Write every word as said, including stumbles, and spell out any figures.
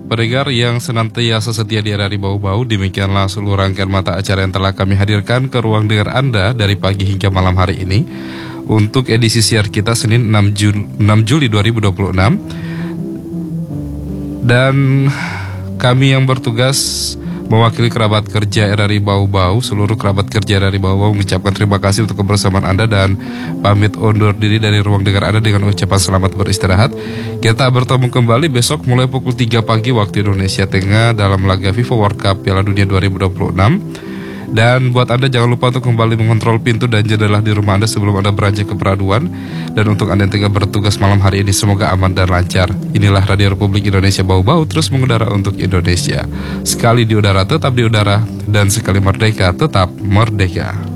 Pendengar yang senantiasa setia di R R I Bau-Bau, demikianlah seluruh rangkaian mata acara yang telah kami hadirkan ke ruang dengar Anda dari pagi hingga malam hari ini. Untuk edisi siar kita Senin enam Juli dua ribu dua puluh enam. Dan kami yang bertugas mewakili kerabat kerja R R I Bau-Bau, seluruh kerabat kerja R R I Bau-Bau mengucapkan terima kasih untuk kebersamaan Anda dan pamit undur diri dari ruang dengar Anda dengan ucapan selamat beristirahat. Kita bertemu kembali besok mulai pukul tiga pagi waktu Indonesia Tengah dalam laga FIFA World Cup Piala Dunia dua ribu dua puluh enam. Dan buat Anda jangan lupa untuk kembali mengontrol pintu dan jendela di rumah Anda sebelum Anda beranjak ke peraduan. Dan untuk Anda yang tengah bertugas malam hari ini, semoga aman dan lancar. Inilah Radio Republik Indonesia Bau-Bau, terus mengudara untuk Indonesia. Sekali di udara tetap di udara, dan sekali merdeka tetap merdeka.